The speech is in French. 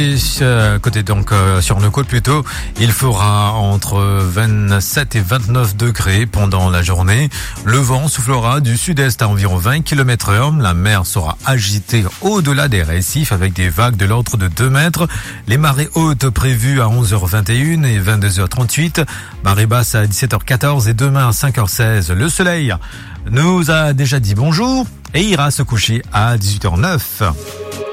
Côté donc sur nos côtes plutôt, il fera entre 27 et 29 degrés pendant la journée. Le vent soufflera du sud-est à environ 20 km/h. La mer sera agitée au-delà des récifs avec des vagues de l'ordre de 2 mètres. Les marées hautes prévues à 11h21 et 22h38. Marée basse à 17h14 et demain à 5h16. Le soleil nous a déjà dit bonjour et ira se coucher à 18h09.